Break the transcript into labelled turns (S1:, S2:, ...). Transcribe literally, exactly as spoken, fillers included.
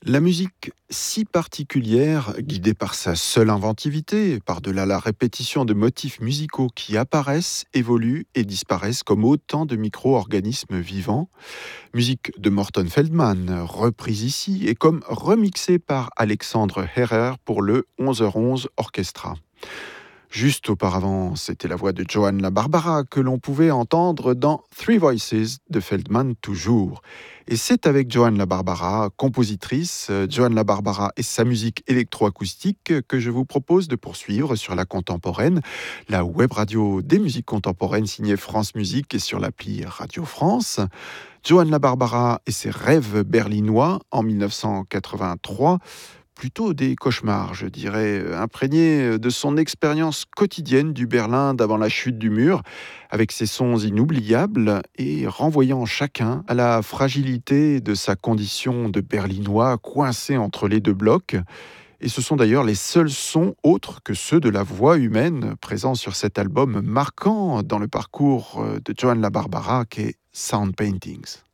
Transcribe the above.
S1: La musique si particulière, guidée par sa seule inventivité, par-delà la répétition de motifs musicaux qui apparaissent, évoluent et disparaissent comme autant de micro-organismes vivants, musique de Morton Feldman, reprise ici et comme remixée par Alexandre Herrer pour le onze heures onze Orchestra. Juste auparavant, c'était la voix de Johann La Barbara que l'on pouvait entendre dans Three Voices de Feldman toujours. Et c'est avec Johann La Barbara, compositrice, euh, Johann La Barbara et sa musique électroacoustique que je vous propose de poursuivre sur la contemporaine, la web radio des musiques contemporaines signée France Musique et sur l'appli Radio France. Johann La Barbara et ses rêves berlinois en mille neuf cent quatre-vingt-trois, plutôt des cauchemars, je dirais, euh, imprégné de son expérience quotidienne du Berlin d'avant la chute du mur, avec ses sons inoubliables et renvoyant chacun à la fragilité de sa condition de Berlinois coincé entre les deux blocs. Et ce sont d'ailleurs les seuls sons autres que ceux de la voix humaine présents sur cet album marquant dans le parcours euh, de Johann La Barbara qu'est Sound Paintings.